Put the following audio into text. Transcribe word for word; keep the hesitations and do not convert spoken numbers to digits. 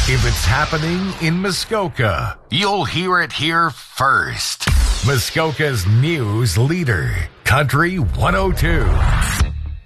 If it's happening in Muskoka, you'll hear it here first. Muskoka's news leader, Country one oh two.